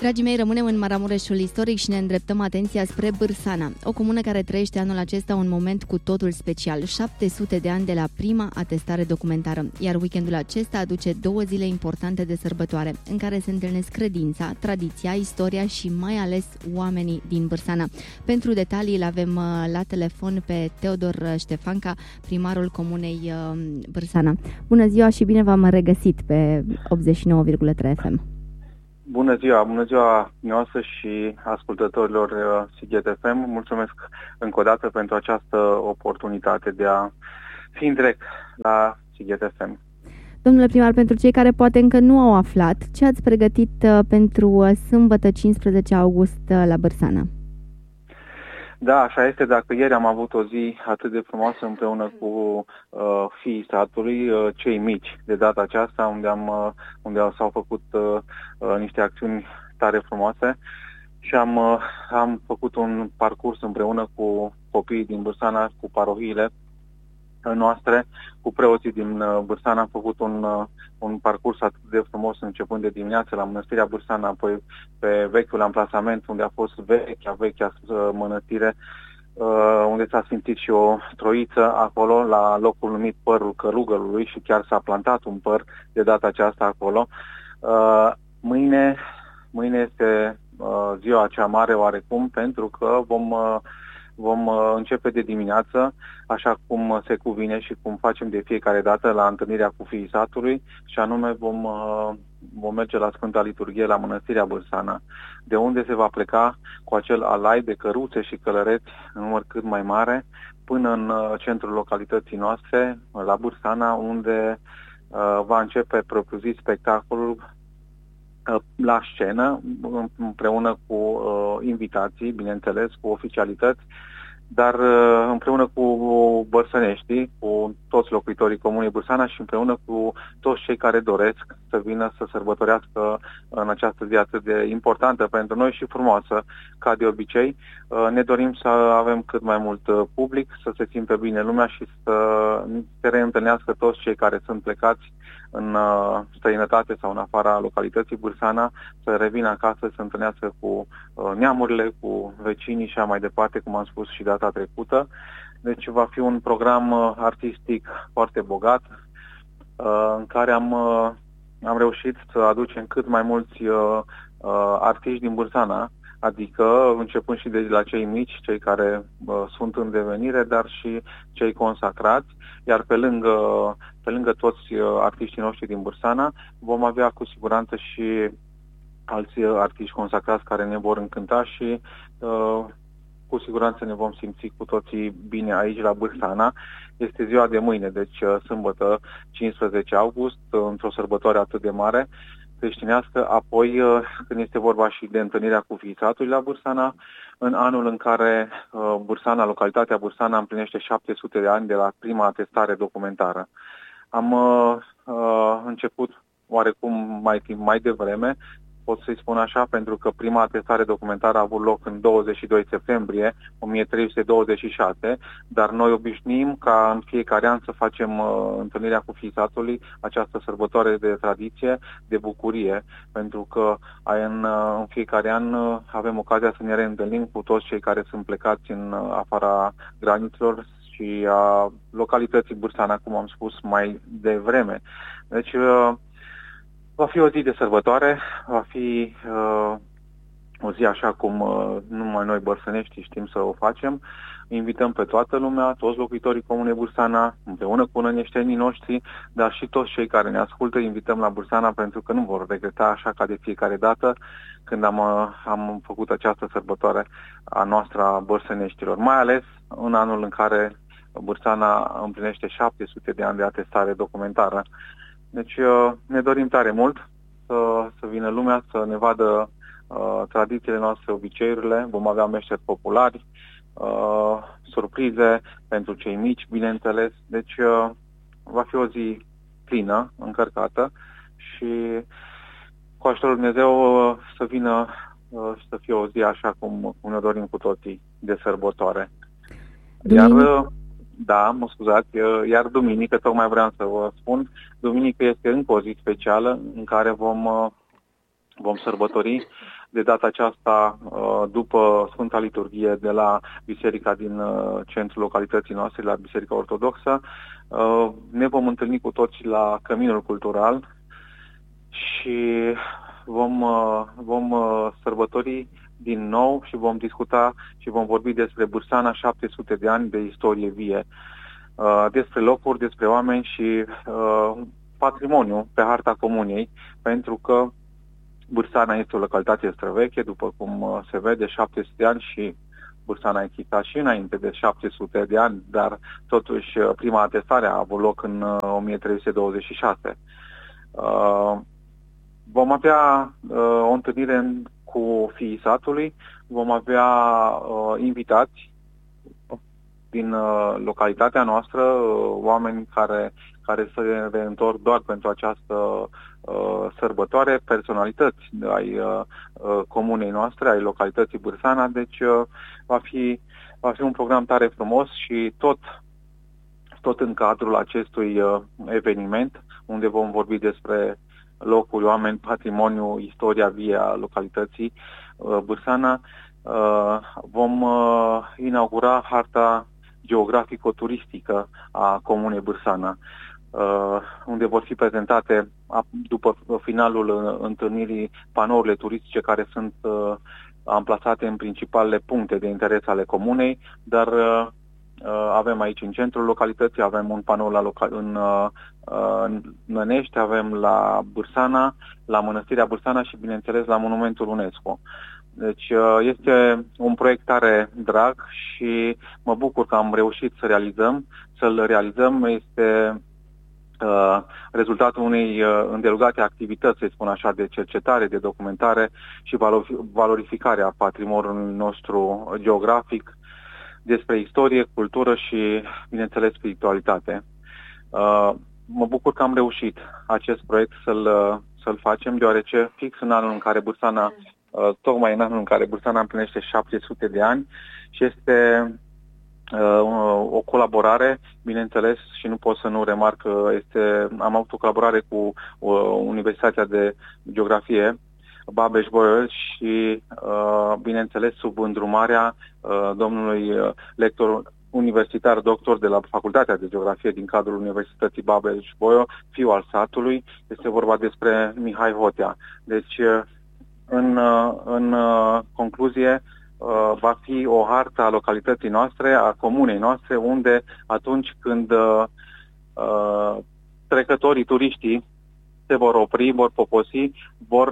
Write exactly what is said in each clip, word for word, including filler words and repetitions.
Dragii mei, rămânem în Maramureșul istoric și ne îndreptăm atenția spre Bârsana, o comună care trăiește anul acesta un moment cu totul special, șapte sute de ani de la prima atestare documentară, iar weekendul acesta aduce două zile importante de sărbătoare, în care se întâlnesc credința, tradiția, istoria și mai ales oamenii din Bârsana. Pentru detalii îl avem la telefon pe Teodor Ștefanca, primarul comunei Bârsana. Bună ziua și bine v-am regăsit pe optzeci și nouă virgulă trei F M. Bună ziua, bună ziua noastră și ascultătorilor Sighet F M. Mulțumesc încă o dată pentru această oportunitate de a fi în direct la Sighet F M. Domnule primar, pentru cei care poate încă nu au aflat, ce ați pregătit pentru sâmbătă cincisprezece august la Bârsana? Da, așa este. Dacă ieri am avut o zi atât de frumoasă împreună cu uh, fiii satului, uh, cei mici, de data aceasta, unde, am, uh, unde s-au făcut uh, uh, niște acțiuni tare frumoase și am, uh, am făcut un parcurs împreună cu copiii din Bârsana, cu parohiile noastre, cu preoții din uh, Bârsana. Am făcut un, uh, un parcurs atât de frumos începând de dimineață la Mănăstirea Bârsana, apoi pe vechiul amplasament unde a fost vechea, vechea uh, mănăstire, uh, unde s-a simțit și o troiță acolo, la locul numit Părul Călugărului, și chiar s-a plantat un păr de data aceasta acolo. Uh, mâine, mâine este uh, ziua cea mare oarecum, pentru că vom... Uh, Vom uh, începe de dimineață, așa cum se cuvine și cum facem de fiecare dată la întâlnirea cu fiii satului, și anume vom, uh, vom merge la Sfânta Liturghie la Mănăstirea Bârsana, de unde se va pleca cu acel alai de căruțe și călăreți în număr cât mai mare până în uh, centrul localității noastre, la Bârsana, unde uh, va începe propriu-zis spectacolul la scenă, împreună cu uh, invitații, bineînțeles, cu oficialități, dar uh, împreună cu bărsăneștii, cu toți locuitorii comunei Bârsana și împreună cu toți cei care doresc să vină să sărbătorească în această zi atât de importantă pentru noi și frumoasă, ca de obicei. Uh, ne dorim să avem cât mai mult uh, public, să se simtă bine lumea și să se reîntâlnească toți cei care sunt plecați în uh, străinătate sau în afara localității Bârsana, să revină acasă, să se întâlnească cu uh, neamurile, cu vecinii și așa mai departe, cum am spus și data trecută. Deci va fi un program uh, artistic foarte bogat, uh, în care am, uh, am reușit să aducem cât mai mulți uh, uh, artiști din Bârsana, adică începând și de la cei mici, cei care uh, sunt în devenire, dar și cei consacrați, iar pe lângă, pe lângă toți uh, artiștii noștri din Bârsana, vom avea cu siguranță și alți uh, artiști consacrați care ne vor încânta și uh, cu siguranță ne vom simți cu toții bine aici la Bârsana. Este ziua de mâine, deci uh, sâmbătă cincisprezece august, uh, într-o sărbătoare atât de mare creștinească, apoi când este vorba și de întâlnirea cu fiii satului la Bârsana, în anul în care uh, Bârsana, localitatea Bârsana împlinește șapte sute de ani de la prima atestare documentară. Am uh, uh, început oarecum mai timp mai devreme, pot să-i spun așa, pentru că prima atestare documentară a avut loc în douăzeci și doi septembrie o mie trei sute douăzeci și șase, dar noi obișnuim ca în fiecare an să facem uh, întâlnirea cu fiii satului, această sărbătoare de tradiție, de bucurie, pentru că în, uh, în fiecare an uh, avem ocazia să ne reîntâlnim cu toți cei care sunt plecați în uh, afara granițelor și a localității Bârsana, cum am spus mai devreme. Deci uh, va fi o zi de sărbătoare, va fi uh, o zi așa cum uh, numai noi bărsănești știm să o facem. Invităm pe toată lumea, toți locuitorii comunei Bârsana, împreună cu năneștenii noștri, dar și toți cei care ne ascultă, invităm la Bârsana, pentru că nu vor regreta, așa ca de fiecare dată când am, uh, am făcut această sărbătoare a noastră a bărsăneștilor, mai ales în anul în care Bârsana împlinește șapte sute de ani de atestare documentară. Deci ne dorim tare mult să, să vină lumea, să ne vadă uh, tradițiile noastre, obiceiurile. Vom avea meșteri populari, uh, surprize pentru cei mici, bineînțeles. Deci uh, va fi o zi plină, încărcată și cu ajutorul Dumnezeu uh, să vină uh, și să fie o zi așa cum, cum ne dorim cu toții, de sărbătoare. Iar uh, Da, mă scuzați, iar duminică, tocmai vreau să vă spun, duminică este încă o zi specială în care vom, vom sărbători de data aceasta, după Sfânta Liturghie de la biserica din centrul localității noastre, la Biserica Ortodoxă, ne vom întâlni cu toți la Căminul Cultural și vom, vom sărbători din nou și vom discuta și vom vorbi despre Bârsana, șapte sute de ani de istorie vie, despre locuri, despre oameni și patrimoniu pe harta Comuniei, pentru că Bârsana este o localitate străveche, după cum se vede, șapte sute de ani, și Bârsana a existat și înainte de șapte sute de ani, dar totuși prima atestare a avut loc în o mie trei sute douăzeci și șase. Vom avea o întâlnire cu fiii satului, vom avea invitați din localitatea noastră, oameni care, care se reîntorc doar pentru această uh, sărbătoare, personalități ai uh, comunei noastre, ai localității Bârsana, deci uh, va fi, va fi un program tare frumos și tot, tot în cadrul acestui uh, eveniment, unde vom vorbi despre locuri, oameni, patrimoniu, istoria vie a localității uh, Bârsana, uh, vom uh, inaugura harta geografico-turistică a comunei Bârsana, uh, unde vor fi prezentate, după finalul întâlnirii, panourile turistice care sunt uh, amplasate în principalele puncte de interes ale comunei, dar uh, avem aici în centrul localității, avem un panou la loca- în, uh, în Nănești, avem la Bârsana, la Mănăstirea Bârsana și, bineînțeles, la Monumentul UNESCO. Deci este un proiect tare drag și mă bucur că am reușit să realizăm, să-l realizăm. Este uh, rezultatul unei uh, îndelugate activități, să spun așa, de cercetare, de documentare și valorificare a patrimoniului nostru geografic, despre istorie, cultură și, bineînțeles, spiritualitate. Uh, mă bucur că am reușit acest proiect să-l, să-l facem, deoarece fix în anul în care Bârsana Uh, tocmai în anul în care Bârsana împlinește șapte sute de ani și este uh, o colaborare, bineînțeles, și nu pot să nu remarc că este, am avut o colaborare cu uh, Universitatea de Geografie Babeș-Bolyai și, uh, bineînțeles, sub îndrumarea uh, domnului lector universitar doctor de la Facultatea de Geografie din cadrul Universității Babeș-Bolyai, fiul al satului. Este vorba despre Mihai Hotea. Deci, uh, În, în concluzie, va fi o hartă a localității noastre, a comunei noastre, unde atunci când uh, trecătorii, turiștii se vor opri, vor poposi, vor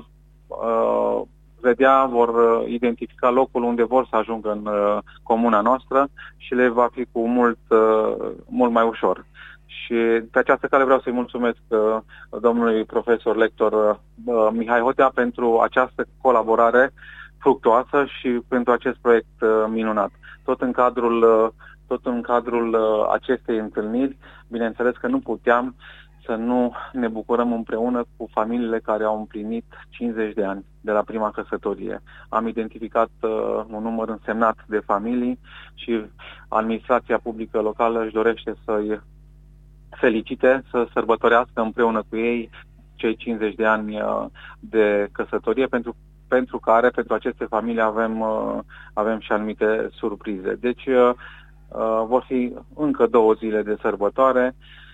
uh, vedea, vor identifica locul unde vor să ajungă în uh, comuna noastră și le va fi cu mult, uh, mult mai ușor. Și pe această cale vreau să-i mulțumesc uh, domnului profesor lector uh, Mihai Hotea pentru această colaborare fructuoasă și pentru acest proiect uh, minunat. Tot în cadrul, uh, tot în cadrul uh, acestei întâlniri, bineînțeles că nu puteam să nu ne bucurăm împreună cu familiile care au împlinit cincizeci de ani de la prima căsătorie. Am identificat uh, un număr însemnat de familii și administrația publică locală își dorește să-i felicite, să sărbătorească împreună cu ei cei cincizeci de ani de căsătorie, pentru, pentru care, pentru aceste familii, avem, avem și anumite surprize. Deci vor fi încă două zile de sărbătoare.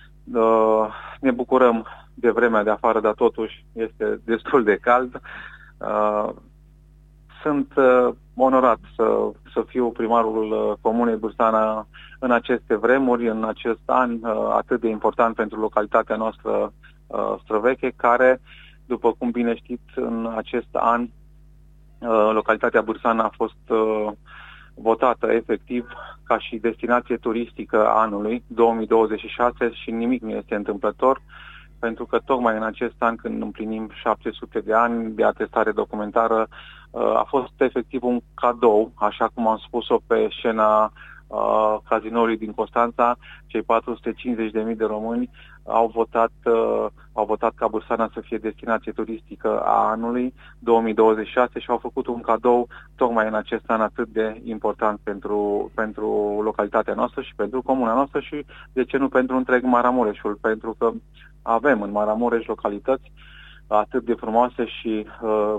Ne bucurăm de vremea de afară, dar totuși este destul de cald. Sunt onorat să, să fiu primarul comunei Bârsana în aceste vremuri, în acest an atât de important pentru localitatea noastră străveche, care, după cum bine știți, în acest an localitatea Bârsana a fost votată efectiv ca și destinație turistică a anului două mii douăzeci și șase și nimic nu este întâmplător, pentru că tocmai în acest an, când împlinim șapte sute de ani de atestare documentară, a fost efectiv un cadou, așa cum am spus-o pe scena uh, cazinoului din Constanța. Cei patru sute cincizeci de mii de români au votat, uh, au votat ca Bârsana să fie destinație turistică a anului două mii douăzeci și șase și au făcut un cadou tocmai în acest an atât de important pentru, pentru localitatea noastră și pentru comuna noastră și, de ce nu, pentru întreg Maramureșul, pentru că avem în Maramureș localități atât de frumoase și uh,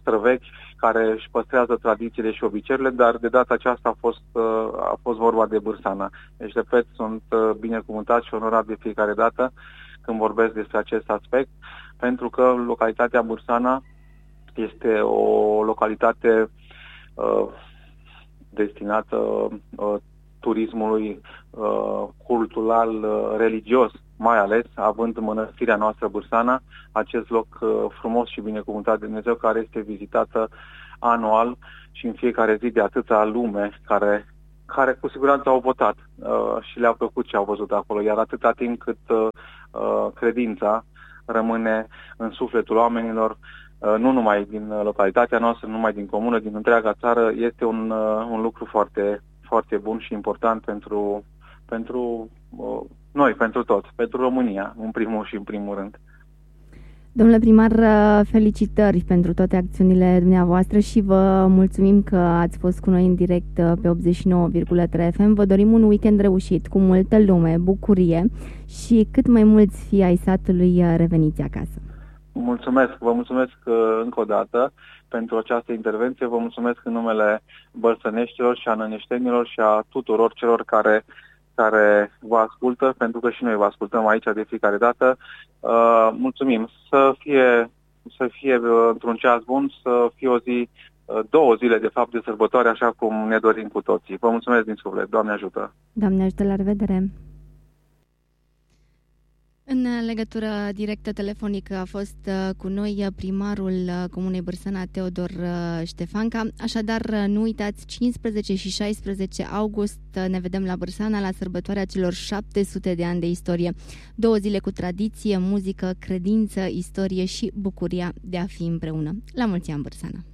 străvechi, care își păstrează tradițiile și obiceiurile, dar de data aceasta a fost, a fost vorba de Bârsana. Deci, repet, sunt binecuvântat și onorat de fiecare dată când vorbesc despre acest aspect, pentru că localitatea Bârsana este o localitate uh, destinată uh, turismului uh, cultural, uh, religios, mai ales având mănăstirea noastră Bârsana, acest loc uh, frumos și binecuvântat de Dumnezeu, care este vizitată anual și în fiecare zi de atâta lume care, care cu siguranță au votat uh, și le-a plăcut ce au văzut acolo, iar atâta timp cât uh, credința rămâne în sufletul oamenilor, uh, nu numai din localitatea noastră, nu numai din comună, din întreaga țară, este un, uh, un lucru foarte, foarte bun și important pentru, pentru uh, noi, pentru toți, pentru România, în primul și în primul rând. Domnule primar, felicitări pentru toate acțiunile dumneavoastră și vă mulțumim că ați fost cu noi în direct pe optzeci și nouă virgulă trei F M. Vă dorim un weekend reușit, cu multă lume, bucurie și cât mai mulți fii ai satului reveniți acasă. Mulțumesc, vă mulțumesc încă o dată pentru această intervenție, vă mulțumesc în numele bărsăneștilor și a năneștenilor și a tuturor celor care care vă ascultă, pentru că și noi vă ascultăm aici de fiecare dată. Uh, mulțumim. Să fie, să fie uh, într-un ceas bun, să fie o zi, uh, două zile de fapt de sărbătoare, așa cum ne dorim cu toții. Vă mulțumesc din suflet. Doamne ajută! Doamne ajută, la revedere! În legătură directă telefonică a fost cu noi primarul Comunei Bârsana, Teodor Ștefanca. Așadar, nu uitați, cincisprezece și șaisprezece august ne vedem la Bârsana la sărbătoarea celor șapte sute de ani de istorie. Două zile cu tradiție, muzică, credință, istorie și bucuria de a fi împreună. La mulți ani, Bârsana!